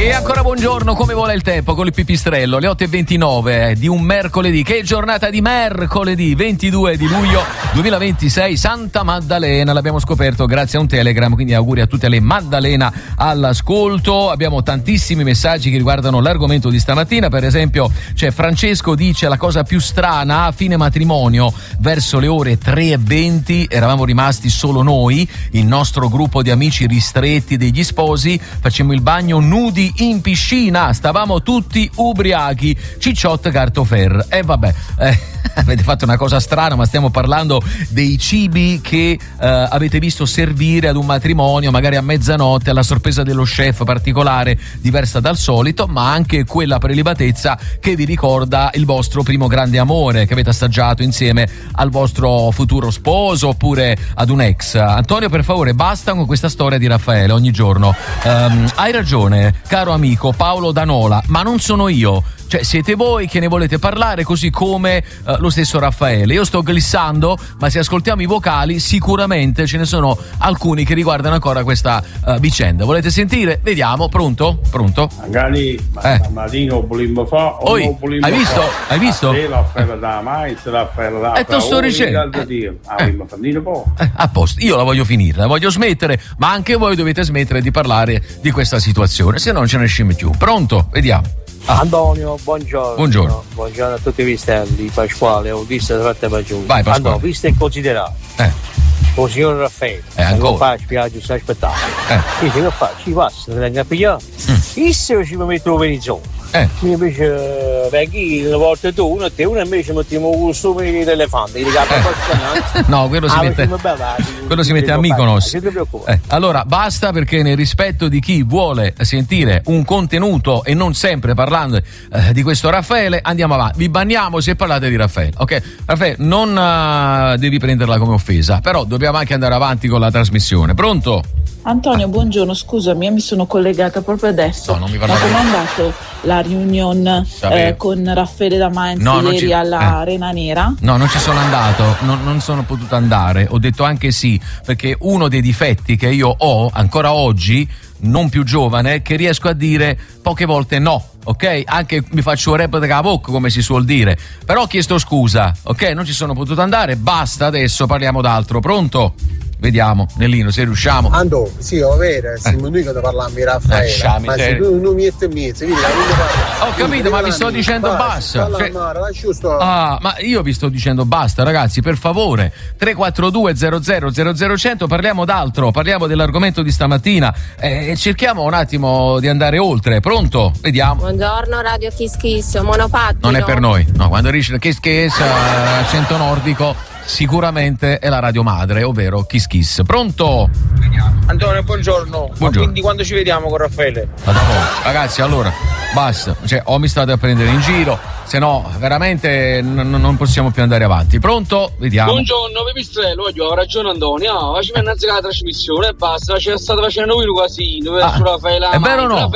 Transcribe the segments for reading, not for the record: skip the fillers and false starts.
E ancora buongiorno, come vuole il tempo con il pipistrello, le 8:29 di un mercoledì. Che giornata di mercoledì 22 di luglio 2026, Santa Maddalena, l'abbiamo scoperto grazie a un Telegram, quindi auguri a tutte le Maddalena all'ascolto. Abbiamo tantissimi messaggi che riguardano l'argomento di stamattina. Per esempio c'è Francesco, dice: la cosa più strana, a fine matrimonio verso le ore 3:20 eravamo rimasti solo noi, il nostro gruppo di amici ristretti degli sposi, facemmo il bagno nudi in piscina, stavamo tutti ubriachi, Cicciot Cartofer. E vabbè, avete fatto una cosa strana, ma stiamo parlando dei cibi che avete visto servire ad un matrimonio, magari a mezzanotte, alla sorpresa dello chef particolare, diversa dal solito, ma anche quella prelibatezza che vi ricorda il vostro primo grande amore che avete assaggiato insieme al vostro futuro sposo oppure ad un ex. Antonio, per favore, basta con questa storia di Raffaele ogni giorno. Hai ragione, caro amico Paolo Danola, ma non sono io. Cioè, siete voi che ne volete parlare, così come lo stesso Raffaele. Io sto glissando, ma se ascoltiamo i vocali sicuramente ce ne sono alcuni che riguardano ancora questa vicenda. Volete sentire? Vediamo. Pronto? Magari Marino volimmo fare. Hai visto? Hai visto? Te sto dicendo. A posto, io la voglio finire, la voglio smettere, ma anche voi dovete smettere di parlare di questa situazione, se no non ce ne esciamo più. Pronto? Vediamo. Antonio, buongiorno. Buongiorno A tutti i vistelli, Pasquale, ho visto la tratta maggiore. Vai, Pasquale. Antonio, visto e considerato il signor Raffaele, ancora fa spiaggia, sta aspettando. Dice che fa? Ci passa, se venga a pigliare. Io ci metto un venizone. Io invece vengi una volta tu, uno a te, uno invece mettiamo un costume dell'elefante. No, quello si mette a Mykonos. Allora basta, perché nel rispetto di chi vuole sentire un contenuto e non sempre parlando di questo Raffaele, andiamo avanti. Vi banniamo se parlate di Raffaele, ok? Raffaele, non devi prenderla come offesa, però dobbiamo anche andare avanti con la trasmissione. Pronto? Antonio, buongiorno, scusami, mi sono collegata proprio adesso. No, non mi ma come è andato la riunion con Raffaele Damanzi ieri alla Arena Nera? No, non ci sono andato, non sono potuto andare. Ho detto anche sì, perché uno dei difetti che io ho ancora oggi, non più giovane, è che riesco a dire poche volte no, ok? Anche mi faccio un rap da bocca, come si suol dire. Però ho chiesto scusa, ok? Non ci sono potuto andare, basta, adesso parliamo d'altro. Pronto? Vediamo, Nellino, se riusciamo. Andò, sì, è vero, siamo noi che parliamo di Raffaele, ma se tu non mi ho capito, ma vi sto dicendo basta. Ma io vi sto dicendo basta, ragazzi, per favore. 342 00 100, parliamo d'altro, parliamo dell'argomento di stamattina e cerchiamo un attimo di andare oltre. Pronto? Vediamo. Buongiorno, Radio Kiss Kiss, monopattino. Non è per noi, no, quando dice Kiss Kiss, accento nordico, sicuramente è la radio madre, ovvero Kiss Kiss. Pronto? Antonio, buongiorno. Quindi quando ci vediamo con Raffaele? Ragazzi, allora basta, cioè, o mi state a prendere in giro, se no veramente non possiamo più andare avanti. Pronto? Vediamo. Buongiorno, Pipistrello, ho ragione Antonio, facciamo innanzi la trasmissione e basta, c'è stato facendo un casino verso Raffaele. È vero o no?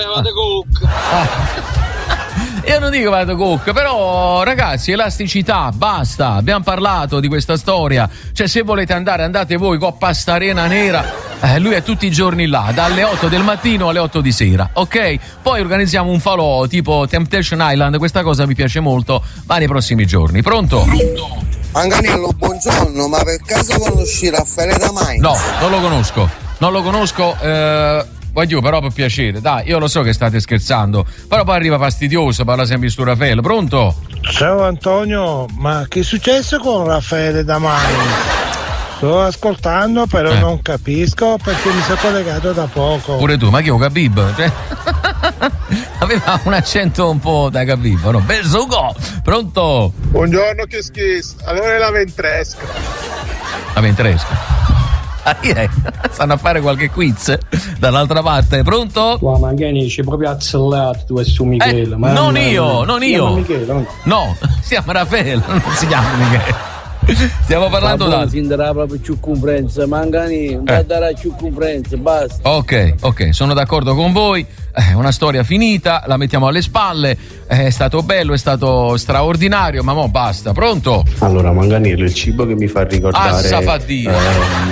Io non dico vado cook, però ragazzi, elasticità, basta, abbiamo parlato di questa storia, cioè se volete andare, andate voi, Coppa sta Arena Nera, lui è tutti i giorni là, dalle 8 del mattino alle 8 di sera, ok? Poi organizziamo un falò tipo Temptation Island, questa cosa mi piace molto, ma nei prossimi giorni. Pronto? Manganello, buongiorno, ma per caso conosci Raffaele Damanzi? No, non lo conosco, voglio però per piacere, dai, io lo so che state scherzando, però poi arriva fastidioso, parla sempre di sto Raffaele. Pronto? Ciao Antonio, ma che è successo con Raffaele Damanzi? Sto ascoltando, però non capisco perché mi sono collegato da poco. Pure tu, ma che ho Khabib? Cioè, aveva un accento un po' da Khabib, no? Besugo! Pronto? Buongiorno, che schifo. Allora è la ventresca. La ventresca? Stanno a fare qualche quiz dall'altra parte. Pronto? Wow, Mangheni c'è proprio azzellato tu e su Michele. Non io. Michele, no, si chiama Raffaele, non si chiama Michele. Stiamo parlando da. Si darà proprio più conferenza, Mangani, non darà più conferenza, basta. Ok, sono d'accordo con voi. Una storia finita, la mettiamo alle spalle. È stato bello, è stato straordinario, ma mo basta. Pronto? Allora, Manganello, il cibo che mi fa ricordare.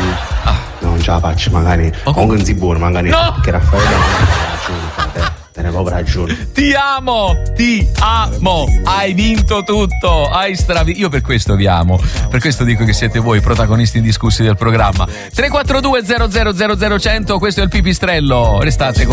Non ce la faccio, magari. Comunque non si buono, Manganello. No! Perché Raffaele te ne proprio ragione. Ti amo, hai vinto tutto, io per questo vi amo, per questo dico che siete voi protagonisti indiscussi del programma. 342 00 00 100, questo è il Pipistrello, restate con